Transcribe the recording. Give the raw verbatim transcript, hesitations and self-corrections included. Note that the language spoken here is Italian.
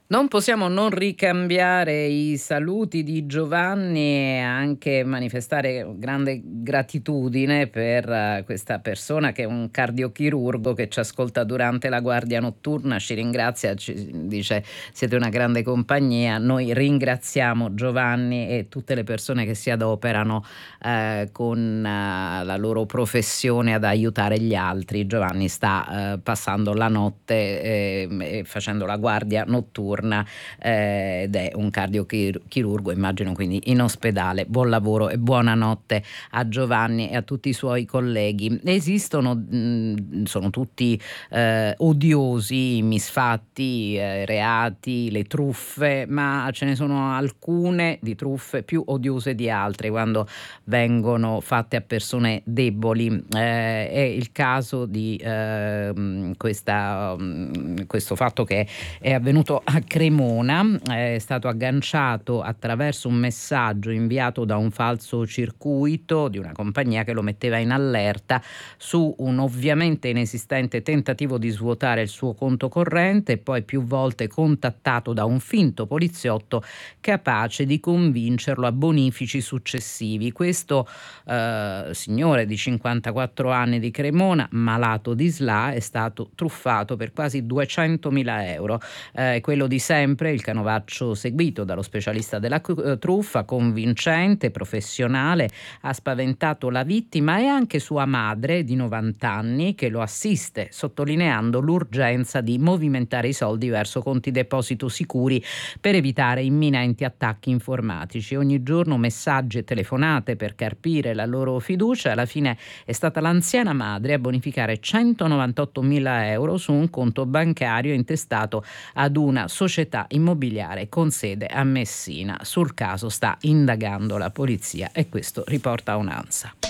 Non possiamo non ricambiare i saluti di Giovanni e anche manifestare grande gratitudine per eh, questa persona che è un cardiochirurgo che ci ascolta durante la guardia notturna, ci ringrazia, ci dice siete una grande compagnia. Noi ringraziamo Giovanni e tutte le persone che si adoperano eh, con eh, la loro professione ad aiutare gli altri. Giovanni sta eh, passando la notte eh, e facendo la guardia notturna eh, ed è un cardiochirurgo, immagino, quindi in ospedale. Buon lavoro e buonanotte a Giovanni e a tutti i suoi colleghi. Esistono, mh, sono tutti eh, odiosi i misfatti, eh, reati, le truffe, ma ce ne sono alcune di truffe più odiose di altre quando vengono fatte a persone deboli. Eh, è il caso di eh, questa, mh, questo fatto che è avvenuto a Cremona, è stato agganciato attraverso un messaggio inviato da un falso circuito di una compagnia che lo metteva in allerta su un ovviamente inesistente tentativo di svuotare il suo conto corrente e poi più volte contattato da un finto poliziotto capace di convincerlo a bonifici successivi. Questo eh, signore di cinquantaquattro anni di Cremona, malato di S L A, è stato truffato per quasi duecentomila euro. Eh, quello di sempre, il canovaccio seguito dallo specialista della eh, truffa, convincente, professionale, ha spaventato la vittima e anche sua madre di novanta anni che lo assiste, sottolineando l'urgenza di movimentare i soldi verso conti deposito sicuri per evitare imminenti attacchi informatici. Ogni giorno messaggi e telefonate per carpire la loro fiducia. Alla fine è stata l'anziana madre a bonificare centonovantottomila euro su un conto bancario intestato ad una società immobiliare con sede a Messina. Sul caso sta indagando la polizia e questo riporta UNANSA.